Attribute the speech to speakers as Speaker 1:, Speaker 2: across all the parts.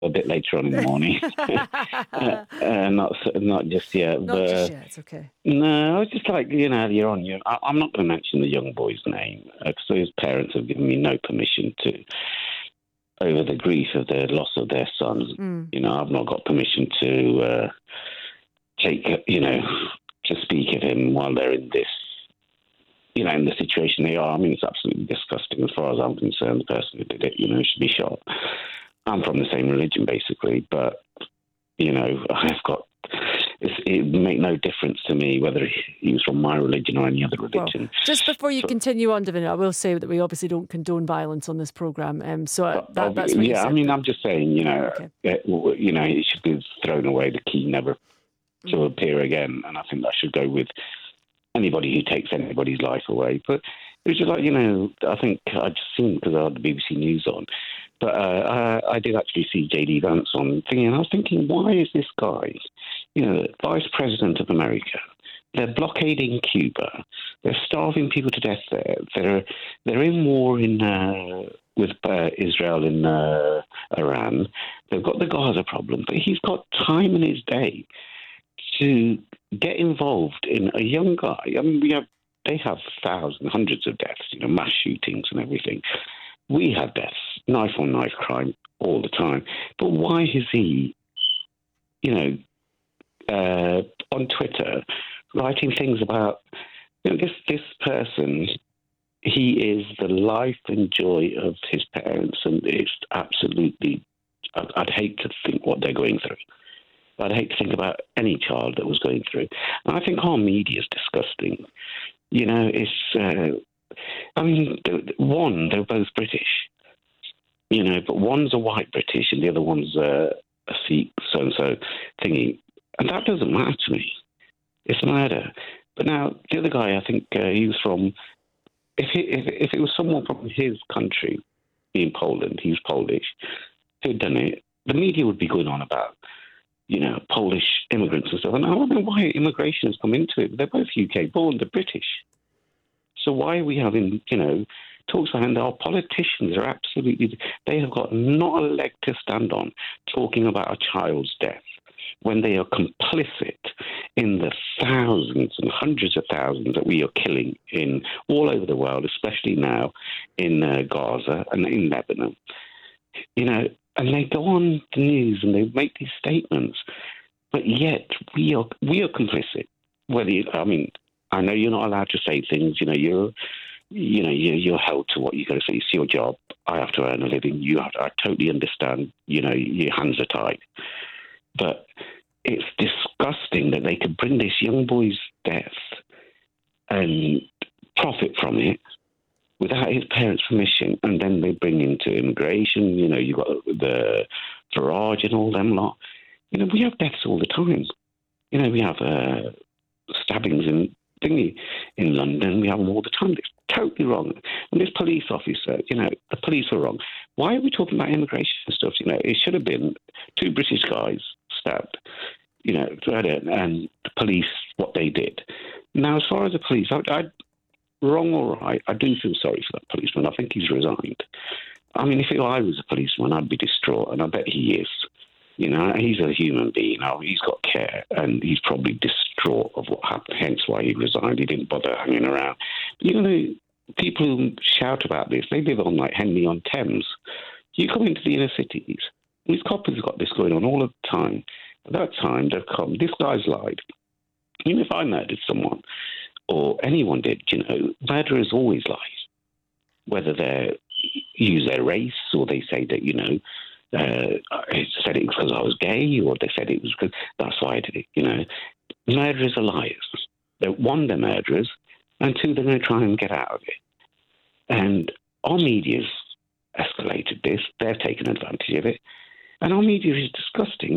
Speaker 1: a bit later on in the morning. Not just yet.
Speaker 2: Not just yet, it's okay.
Speaker 1: No, I was just like, earlier on, I'm not going to mention the young boy's name because his parents have given me no permission to, over the grief of the loss of their son. I've not got permission to take, to speak of him while they're in this, in the situation they are. I mean, it's absolutely disgusting as far as I'm concerned. The person who did it, should be shot. I'm from the same religion, basically, but, I've got... It make no difference to me whether he was from my religion or any other religion.
Speaker 2: Well, just before you continue on, Davina, I will say that we obviously don't condone violence on this programme. That's what you said.
Speaker 1: I mean, I'm just saying, okay. It should be thrown away, the key never to appear again. And I think that should go with anybody who takes anybody's life away. But it was just like, I think I'd seen, because I had the BBC News on, but I did actually see J.D. Vance on thingy, and I was thinking, why is this guy, Vice President of America? They're blockading Cuba. They're starving people to death there. They're in war with Israel and Iran. They've got the Gaza problem, but he's got time in his day to get involved in a young guy. I mean, they have thousands, hundreds of deaths, mass shootings and everything. We have deaths, knife on knife crime all the time. But why is he, on Twitter writing things about this person? He is the life and joy of his parents, and it's absolutely. I'd hate to think what they're going through. I'd hate to think about any child that was going through. And I think our media is disgusting. It's. I mean, they're both British, but one's a white British and the other one's a Sikh so-and-so thingy. And that doesn't matter to me. It's murder. But now, the other guy, I think he was from... If it was someone from his country, being Poland, he was Polish, who'd done it, the media would be going on about, Polish immigrants and stuff. And I don't know why immigration has come into it. They're both UK born, they're British. So why are we having, talks behind our politicians are absolutely... They have got not a leg to stand on talking about a child's death when they are complicit in the thousands and hundreds of thousands that we are killing in all over the world, especially now in Gaza and in Lebanon. And they go on the news and they make these statements, but yet we are complicit. I know you're not allowed to say things. You're held to what you got to say. It's your job. I have to earn a living. I totally understand. Your hands are tied. But it's disgusting that they could bring this young boy's death and profit from it without his parents' permission, and then they bring into immigration. You've got the Farage and all them lot. We have deaths all the time. We have stabbings in London. We have them all the time. It's totally wrong. And this police officer, the police were wrong. Why are we talking about immigration stuff? It should have been two British guys stabbed, and the police, what they did. Now, as far as the police, wrong or right, I do feel sorry for that policeman. I think he's resigned. I mean, if I was a policeman, I'd be distraught, and I bet he is. He's a human being. He's got care, and he's probably distraught of what happened, hence why he resigned. He didn't bother hanging around. People who shout about this, they live on, like, Henley-on-Thames. You come into the inner cities, these coppers have got this going on all the time. At that time, they've come, this guy's lied. Even if I murdered someone, or anyone did, murderers always lie. Whether they use their race, or they say that, I said it because I was gay, or they said it was because that's why I did it. Murderers are liars. They're murderers, and two, they're going to try and get out of it. And our media's escalated this. They've taken advantage of it. And our media is disgusting,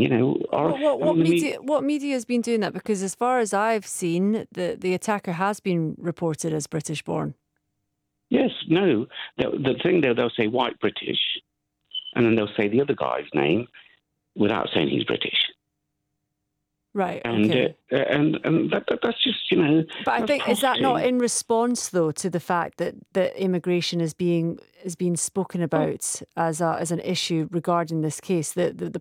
Speaker 2: What media has been doing that? Because as far as I've seen, the attacker has been reported as British born.
Speaker 1: Yes, no. The thing they'll say white British, and then they'll say the other guy's name without saying he's British.
Speaker 2: Right.
Speaker 1: And
Speaker 2: okay.
Speaker 1: And that's just
Speaker 2: But I think is that not in response though to the fact that immigration is being spoken about as an issue regarding this case? The